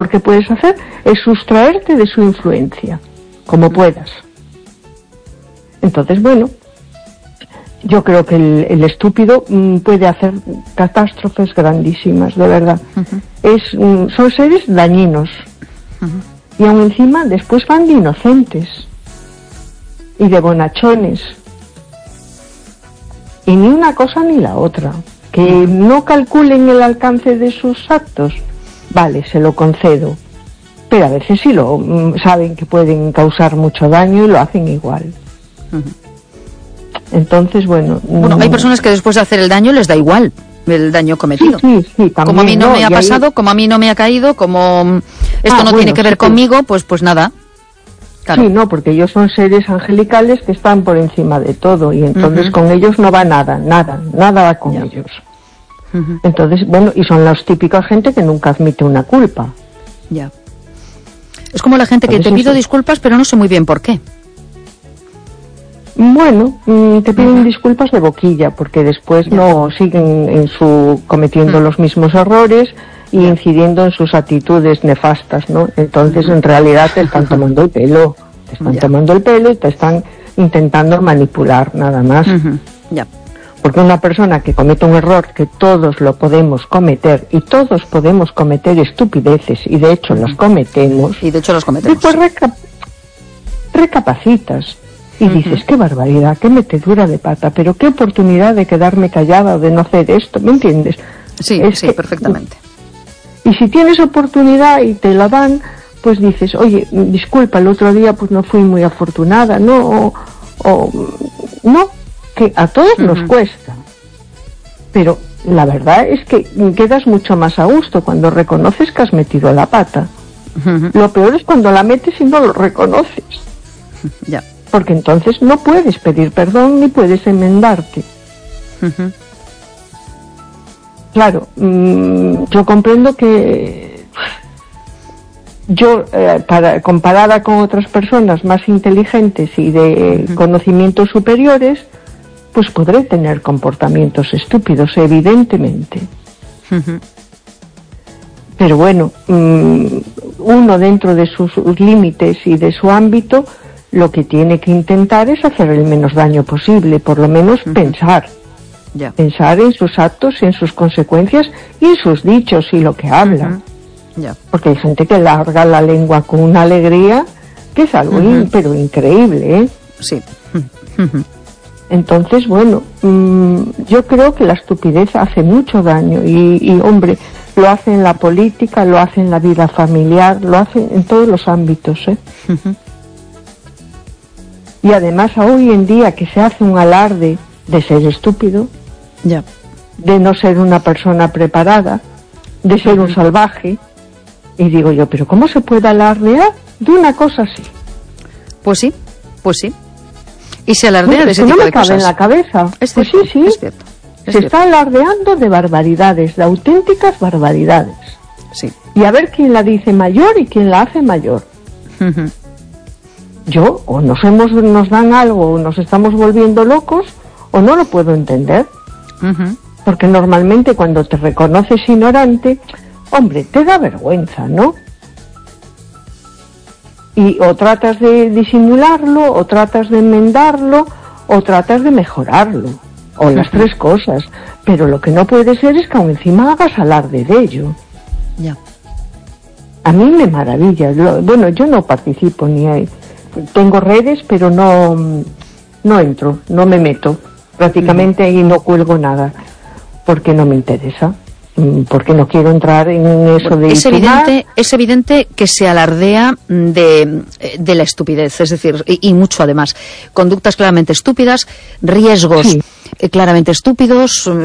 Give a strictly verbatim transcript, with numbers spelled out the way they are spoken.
que puedes hacer es sustraerte de su influencia, como puedas. Entonces, bueno, yo creo que el, el estúpido mm, puede hacer catástrofes grandísimas, de verdad. Uh-huh. Es, mm, son seres dañinos. Uh-huh. Y aún encima después van de inocentes y de bonachones. Y ni una cosa ni la otra. Que no calculen el alcance de sus actos, vale, se lo concedo. Pero a veces sí lo mm, saben que pueden causar mucho daño y lo hacen igual. Uh-huh. Entonces, bueno... Bueno, hay personas que después de hacer el daño les da igual el daño cometido. Sí, sí, sí, también, como a mí no, no me ha pasado, ahí... como a mí no me ha caído, como esto ah, no bueno, tiene que ver sí, conmigo, pues pues nada. Claro. Sí, no, porque ellos son seres angelicales que están por encima de todo y entonces uh-huh. con ellos no va nada, nada, nada va con ya. ellos. Uh-huh. Entonces, bueno, y son las típicas gente que nunca admite una culpa. Ya. Es como la gente que te pido disculpas, pero no sé muy bien por qué. Bueno, te piden uh-huh. disculpas de boquilla, porque después ya. no siguen en su cometiendo uh-huh. los mismos errores y incidiendo en sus actitudes nefastas, ¿no? Entonces, en realidad, te están tomando el pelo, te están ya. tomando el pelo y te están intentando manipular, nada más. Uh-huh. Ya. Porque una persona que comete un error, que todos lo podemos cometer, y todos podemos cometer estupideces, y de hecho uh-huh. las cometemos. Y de hecho las cometemos. Después reca- recapacitas y uh-huh. dices, qué barbaridad, qué metedura de pata, pero qué oportunidad de quedarme callada o de no hacer esto, ¿me entiendes? Sí, es sí, que, perfectamente. Y si tienes oportunidad y te la dan, pues dices, oye, disculpa, el otro día pues no fui muy afortunada, ¿no? O, o no, que a todos uh-huh. nos cuesta. Pero la verdad es que quedas mucho más a gusto cuando reconoces que has metido la pata. Uh-huh. Lo peor es cuando la metes y no lo reconoces. Ya. Porque entonces no puedes pedir perdón ni puedes enmendarte. Uh-huh. Claro, mmm, yo comprendo que yo, eh, para, comparada con otras personas más inteligentes y de uh-huh. conocimientos superiores, pues podré tener comportamientos estúpidos, evidentemente. Uh-huh. Pero bueno, mmm, uno dentro de sus, sus límites y de su ámbito, lo que tiene que intentar es hacer el menos daño posible, por lo menos uh-huh. pensar. Ya. Pensar en sus actos, en sus consecuencias y en sus dichos y lo que habla. Uh-huh. Ya. Porque hay gente que larga la lengua con una alegría que es algo uh-huh. in, pero increíble, ¿eh? Sí. Uh-huh. Entonces, bueno, mmm, yo creo que la estupidez hace mucho daño y, y, hombre, lo hace en la política, lo hace en la vida familiar, lo hace en todos los ámbitos, ¿eh? Uh-huh. Y además, hoy en día que se hace un alarde de ser estúpido, ya. de no ser una persona preparada, de ser uh-huh. un salvaje, y digo yo, pero ¿cómo se puede alardear de una cosa así? Pues sí, pues sí. Y se alardea bueno, de ese tipo no de cosas. No me cabe en la cabeza. Es pues cierto, sí, sí. Es cierto, es se cierto. está alardeando de barbaridades, de auténticas barbaridades. Sí. Y a ver quién la dice mayor y quién la hace mayor. Uh-huh. Yo, o nos hemos, nos dan algo, o nos estamos volviendo locos, o no lo puedo entender. Uh-huh. Porque normalmente cuando te reconoces ignorante, hombre, te da vergüenza, ¿no? Y o tratas de disimularlo, o tratas de enmendarlo, o tratas de mejorarlo, o uh-huh. las tres cosas. Pero lo que no puede ser es que aún encima hagas alarde de ello. Ya. Yeah. A mí me maravilla. Lo, bueno, yo no participo ni hay. Tengo redes, pero no, no entro, no me meto. Prácticamente ahí no cuelgo nada, porque no me interesa, porque no quiero entrar en eso de... Es evidente, es evidente que se alardea de, de la estupidez, es decir, y, y mucho además. Conductas claramente estúpidas, riesgos sí. claramente estúpidos,